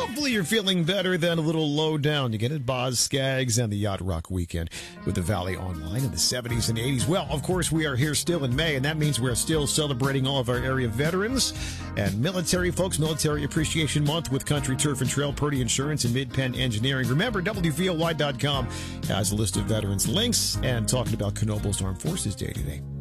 Hopefully you're feeling better than a little low down. You get it, Boz Skaggs and the Yacht Rock Weekend with the Valley Online in the 70s and 80s. Well, of course, we are here still in May, and that means we're still celebrating all of our area veterans and military folks. Military Appreciation Month with Country Turf and Trail, Purdy Insurance, and Mid-Penn Engineering. Remember, WVOY.com has a list of veterans links and talking about Knoebel's Armed Forces Day today.